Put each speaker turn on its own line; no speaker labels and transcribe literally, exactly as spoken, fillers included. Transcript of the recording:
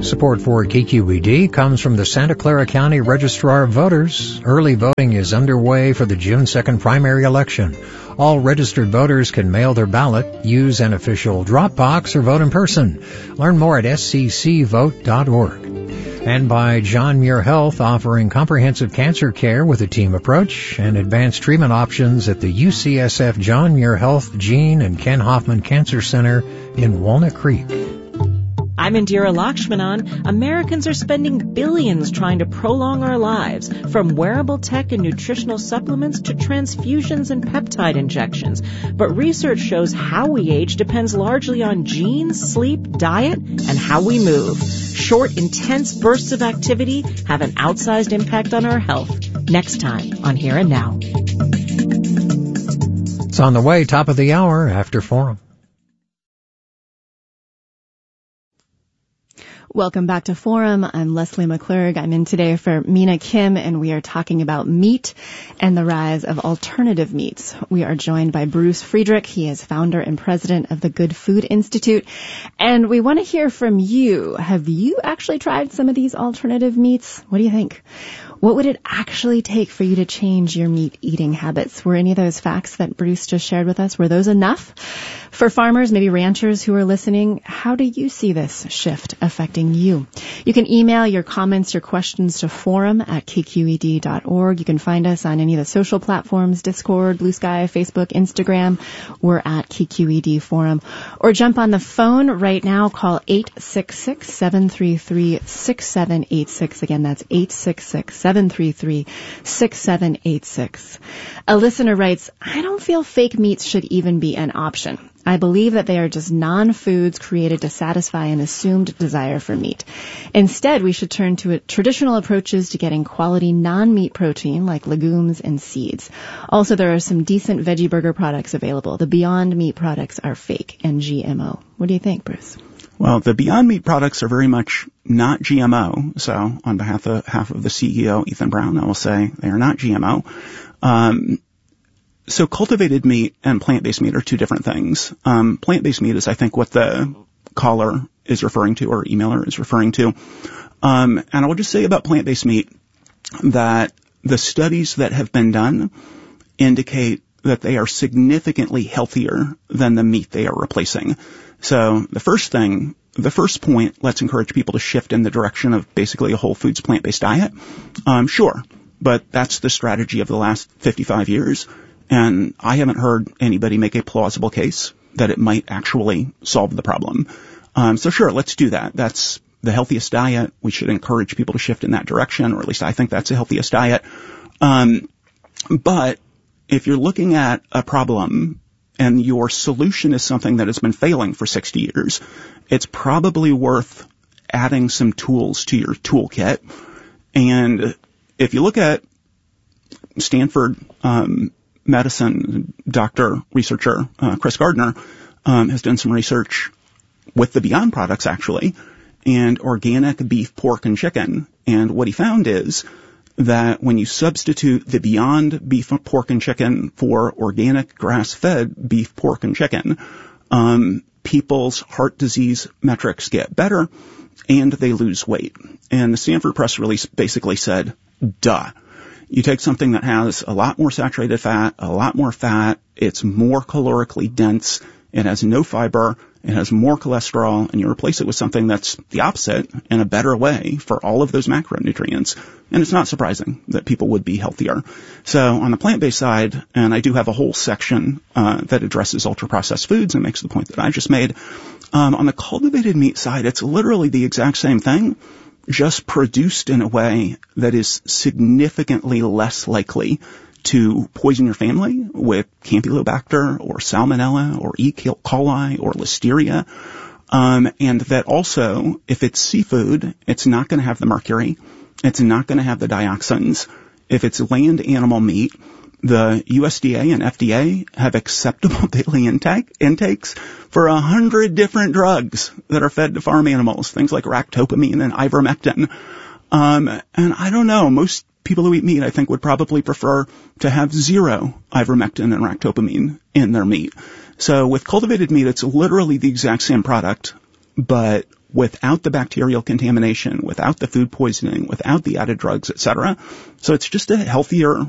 Support for K Q E D comes from the Santa Clara County Registrar of Voters. Early voting is underway for the June second primary election. All registered voters can mail their ballot, use an official drop box, or vote in person. Learn more at s c c vote dot org. And by John Muir Health, offering comprehensive cancer care with a team approach and advanced treatment options at the U C S F John Muir Health Gene and Ken Hoffman Cancer Center in Walnut Creek.
I'm Indira Lakshmanan. Americans are spending billions trying to prolong our lives, from wearable tech and nutritional supplements to transfusions and peptide injections. But research shows how we age depends largely on genes, sleep, diet, and how we move. Short, intense bursts of activity have an outsized impact on our health. Next time on Here and Now.
It's on the way, top of the hour, after Forum.
Welcome back to Forum. I'm Leslie McClurg. I'm in today for Mina Kim, and we are talking about meat and the rise of alternative meats. We are joined by Bruce Friedrich. He is founder and president of the Good Food Institute. And we want to hear from you. Have you actually tried some of these alternative meats? What do you think? What would it actually take for you to change your meat eating habits? Were any of those facts that Bruce just shared with us, were those enough? For farmers, maybe ranchers who are listening, how do you see this shift affecting you? You can email your comments, your questions to forum at k q e d dot org. You can find us on any of the social platforms, Discord, Blue Sky, Facebook, Instagram. We're at K Q E D Forum. Or jump on the phone right now. Call eight six six, seven three three, six seven eight six. Again, that's eight six six, seven three three, six seven eight six. A listener writes, I don't feel fake meats should even be an option. I believe that they are just non-foods created to satisfy an assumed desire for meat. Instead, we should turn to traditional approaches to getting quality non-meat protein like legumes and seeds. Also, there are some decent veggie burger products available. The Beyond Meat products are fake and G M O. What do you think, Bruce?
Well, the Beyond Meat products are very much not G M O. So on behalf of, half of the C E O, Ethan Brown, I will say they are not G M O. Um, So cultivated meat and plant-based meat are two different things. Um, plant-based meat is, I think, what the caller is referring to or emailer is referring to. Um, and I will just say about plant-based meat that the studies that have been done indicate that they are significantly healthier than the meat they are replacing. So the first thing, the first point, let's encourage people to shift in the direction of basically a whole foods plant-based diet. Um, sure, but that's the strategy of the last fifty-five years. And I haven't heard anybody make a plausible case that it might actually solve the problem. Um, so sure, let's do that. That's the healthiest diet. We should encourage people to shift in that direction, or at least I think that's the healthiest diet. Um, but if you're looking at a problem and your solution is something that has been failing for sixty years, it's probably worth adding some tools to your toolkit. And if you look at Stanford, um, medicine doctor, researcher, uh, Chris Gardner, um, has done some research with the Beyond products, actually, and organic beef, pork, and chicken. And what he found is that when you substitute the Beyond beef, pork, and chicken for organic grass-fed beef, pork, and chicken, um, people's heart disease metrics get better and they lose weight. And the Stanford press release basically said, duh. You take something that has a lot more saturated fat, a lot more fat, it's more calorically dense, it has no fiber, it has more cholesterol, and you replace it with something that's the opposite in a better way for all of those macronutrients. And it's not surprising that people would be healthier. So on the plant-based side, and I do have a whole section uh, that addresses ultra-processed foods and makes the point that I just made, um, on the cultivated meat side, it's literally the exact same thing, just produced in a way that is significantly less likely to poison your family with Campylobacter or Salmonella or E. coli or Listeria. Um, and that also, if it's seafood, it's not going to have the mercury. It's not going to have the dioxins. If it's land animal meat, the U S D A and F D A have acceptable daily intake, intakes for a hundred different drugs that are fed to farm animals, things like ractopamine and ivermectin. Um, and I don't know, most people who eat meat, I think, would probably prefer to have zero ivermectin and ractopamine in their meat. So with cultivated meat, it's literally the exact same product, but without the bacterial contamination, without the food poisoning, without the added drugs, et cetera. So it's just a healthier